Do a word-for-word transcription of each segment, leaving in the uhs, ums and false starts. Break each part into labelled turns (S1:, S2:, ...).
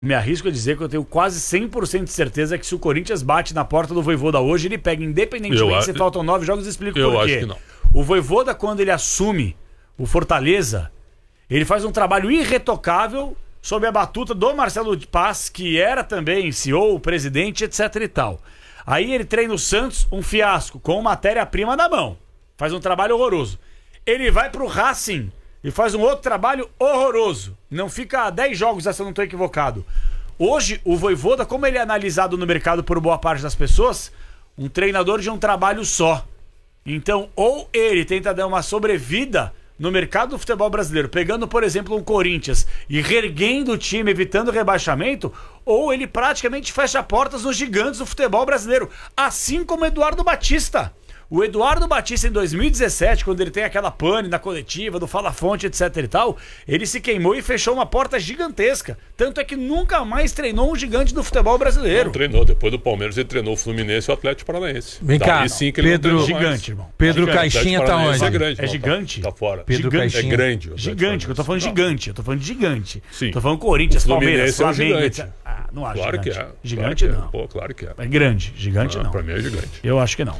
S1: Me arrisco a dizer que eu tenho quase cem por cento de certeza que se o Corinthians bate na porta do Vojvoda hoje, ele pega independentemente eu, se faltam nove jogos, explico
S2: eu
S1: por quê.
S2: Acho que não.
S1: O Vojvoda, quando ele assume o Fortaleza, ele faz um trabalho irretocável sob a batuta do Marcelo Paz, que era também C E O, presidente, etc e tal. Aí ele treina o Santos, um fiasco, com matéria-prima na mão. Faz um trabalho horroroso. Ele vai pro Racing e faz um outro trabalho horroroso. Não fica dez jogos, se eu não estou equivocado. Hoje, o Vojvoda, como ele é analisado no mercado por boa parte das pessoas, um treinador de um trabalho só. Então, ou ele tenta dar uma sobrevida no mercado do futebol brasileiro, pegando, por exemplo, um Corinthians e reerguendo o time, evitando rebaixamento, ou ele praticamente fecha portas nos gigantes do futebol brasileiro, assim como Eduardo Batista. O Eduardo Batista, em dois mil e dezessete, quando ele tem aquela pane na coletiva, do Fala Fonte, etc e tal, ele se queimou e fechou uma porta gigantesca. Tanto é que nunca mais treinou um gigante do futebol brasileiro.
S2: Não treinou. Depois do Palmeiras, ele treinou o Fluminense e o Atlético Paranaense.
S3: Vem cá,
S2: Daí, sim, que ele
S3: Pedro...
S2: não
S1: gigante,
S2: mais.
S1: irmão.
S3: Pedro
S1: gigante.
S3: Caixinha tá onde?
S2: É, grande,
S1: é gigante?
S2: Tá, tá fora.
S3: Pedro
S1: gigante.
S3: Caixinha.
S2: É grande.
S1: Gigante, que eu tô falando gigante. Eu tô falando de gigante.
S2: Sim.
S1: Tô falando Corinthians,
S2: O
S1: Palmeiras,
S2: Fluminense é um
S1: Flamengo,
S2: gigante.
S1: etcétera. Ah, não acho
S2: Claro
S1: gigante.
S2: que é.
S1: Gigante
S2: claro
S1: não.
S2: Que é. Pô, claro que é.
S1: É grande. Gigante
S2: Ah,
S1: não.
S2: pra mim é gigante.
S1: Eu acho que não.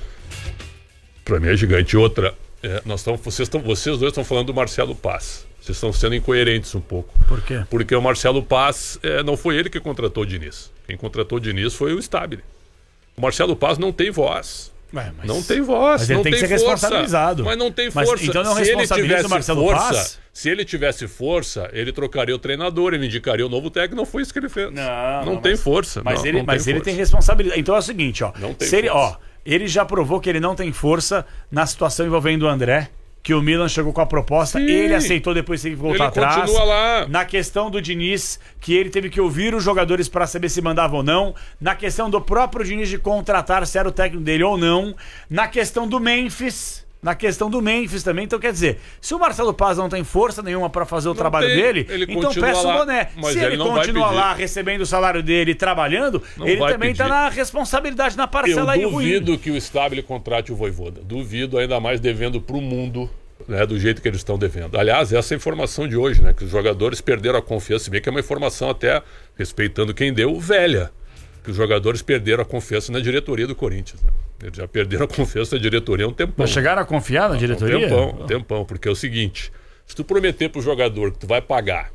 S2: Pra mim é gigante. Outra, é, nós tamo, vocês, tão, vocês dois estão falando do Marcelo Paz. Vocês estão sendo incoerentes um pouco.
S1: Por quê?
S2: Porque o Marcelo Paz, é, não foi ele que contratou o Diniz. Quem contratou o Diniz foi o Stabile. O Marcelo Paz não tem voz.
S1: Ué, mas...
S2: Não tem voz,
S1: Mas ele
S2: não
S1: tem
S2: tem
S1: que ser
S2: força.
S1: responsabilizado.
S2: Mas não tem
S1: Mas,
S2: força.
S1: então não
S2: se ele
S1: responsabiliza
S2: tivesse
S1: o Marcelo
S2: força,
S1: Paz?
S2: se ele tivesse força, ele trocaria o treinador, ele indicaria o novo técnico. Não foi isso que ele fez.
S1: Não,
S2: não
S1: não,
S2: tem
S1: mas,
S2: força.
S1: Mas
S2: não,
S1: ele,
S2: não
S1: mas
S2: tem
S1: ele
S2: força.
S1: tem responsabilidade. Então é o seguinte, ó.
S2: Não tem
S1: se ele,
S2: força.
S1: ó, ele já provou que ele não tem força na situação envolvendo o André. Que o Milan chegou com a proposta,
S2: Sim.
S1: ele aceitou, depois teve que voltar
S2: Ele
S1: atrás.
S2: continua lá.
S1: Na questão do Diniz, que ele teve que ouvir os jogadores para saber se mandava ou não. Na questão do próprio Diniz de contratar se era o técnico dele ou não. Na questão do Memphis. Na questão do Memphis também. Então, quer dizer, se o Marcelo Paz não tem força nenhuma para fazer o
S2: Não
S1: trabalho
S2: tem.
S1: dele,
S2: Ele
S1: então
S2: continua
S1: peça o
S2: lá,
S1: boné.
S2: mas
S1: Se
S2: ele
S1: ele
S2: não vai
S1: continua
S2: pedir.
S1: lá recebendo o salário dele e trabalhando,
S2: Não
S1: ele
S2: vai
S1: também está
S2: pedir.
S1: na responsabilidade na parcela aí
S2: Eu
S1: ruim.
S2: duvido que o Stabile contrate o Vojvoda. Duvido, ainda mais devendo pro mundo, né, do jeito que eles estão devendo. Aliás, essa é a informação de hoje, né? Que os jogadores perderam a confiança, se bem que é uma informação até, respeitando quem deu, velha. Que os jogadores perderam a confiança na diretoria do Corinthians, né? Eles já perderam a confiança na diretoria há um tempão.
S1: Mas chegaram a confiar na diretoria?
S2: Um tempão, um tempão, porque é o seguinte, se tu prometer pro jogador que tu vai pagar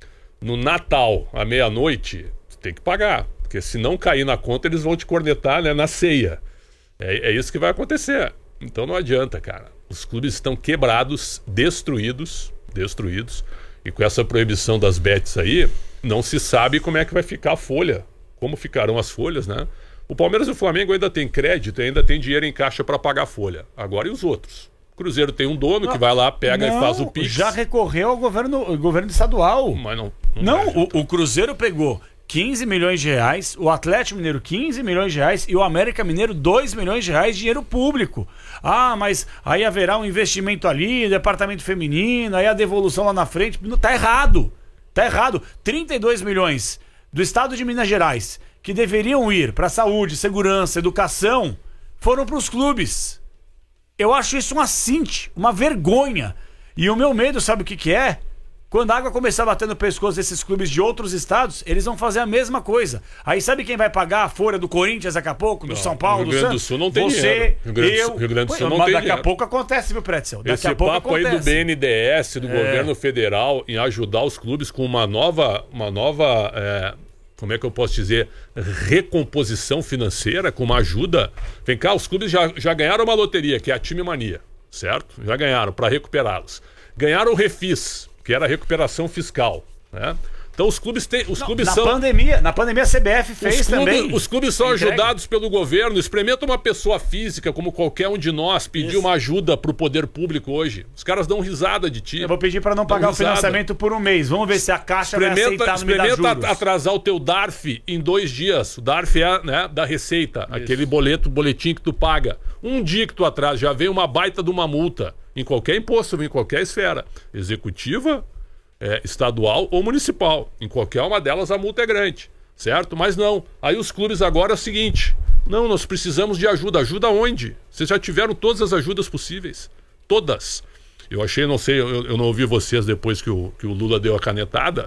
S2: no Natal, à meia-noite, tu tem que pagar. Porque se não cair na conta, eles vão te cornetar, né, na ceia. É, é isso que vai acontecer. Então não adianta, cara. Os clubes estão quebrados, destruídos, destruídos. E com essa proibição das bets aí, não se sabe como é que vai ficar a folha. Como ficarão as folhas, né? O Palmeiras e o Flamengo ainda tem crédito, ainda tem dinheiro em caixa para pagar a folha. Agora e os outros? O Cruzeiro tem um dono que vai lá, pega
S1: não,
S2: e faz o Pix.
S1: Já recorreu ao governo, ao governo estadual.
S2: Mas não.
S1: Não,
S2: Não,
S1: o, o Cruzeiro pegou quinze milhões de reais, o Atlético Mineiro quinze milhões de reais e o América Mineiro dois milhões de reais de dinheiro público. Ah, mas aí haverá um investimento ali, departamento feminino, aí a devolução lá na frente. Não, tá errado. Tá errado. trinta e dois milhões do estado de Minas Gerais, que deveriam ir para saúde, segurança, educação, foram para os clubes. Eu acho isso um assinte, uma vergonha. E o meu medo, sabe o que que é? Quando a água começar a bater no pescoço desses clubes de outros estados, eles vão fazer a mesma coisa. Aí sabe quem vai pagar a folha do Corinthians daqui a pouco, do
S2: não,
S1: São Paulo,
S2: Rio
S1: do
S2: Grande
S1: Santos?
S2: do Sul não tem
S1: Você,
S2: dinheiro. Rio Grande do
S1: eu...
S2: Sul, Rio Grande do Sul
S1: Pô,
S2: não
S1: mas
S2: tem
S1: daqui
S2: dinheiro.
S1: a pouco acontece, viu, Pretzel? Daqui
S2: Esse
S1: a pouco
S2: papo
S1: acontece.
S2: aí do B N D E S, do
S1: É.
S2: governo federal, em ajudar os clubes com uma nova, uma nova é, como é que eu posso dizer, recomposição financeira, com uma ajuda. Vem cá, os clubes já, já ganharam uma loteria, que é a Time Mania, certo? Já ganharam, para recuperá-los. Ganharam o Refis, que era a recuperação fiscal, né? Então os clubes têm, os
S1: Não,
S2: clubes
S1: na
S2: são
S1: pandemia, na pandemia a C B F fez
S2: os clubes,
S1: também.
S2: os clubes são
S1: Entrega.
S2: ajudados pelo governo. Experimenta uma pessoa física, como qualquer um de nós, pedir
S1: Isso.
S2: uma ajuda pro poder público hoje. Os caras dão risada de ti.
S1: Eu vou pedir para não pagar o
S2: risada.
S1: financiamento por um mês. Vamos ver se a Caixa vai
S2: Experimenta,
S1: aceitar não me dar
S2: experimenta
S1: juros.
S2: atrasar o teu D A R F em dois dias. O D A R F é, né, da Receita, aquele boleto, boletim que tu paga. Um dia que tu atrasa, já vem uma baita de uma multa. Em qualquer imposto, em qualquer esfera. Executiva, é, estadual ou municipal. Em qualquer uma delas a multa é grande, certo? Mas não. Aí os clubes agora é o seguinte: não, nós precisamos de ajuda. Ajuda onde? Vocês já tiveram todas as ajudas possíveis. Todas. Eu achei, não sei, eu, eu não ouvi vocês depois que o, que o Lula deu a canetada,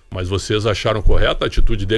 S2: Mas vocês acharam correta a atitude dele?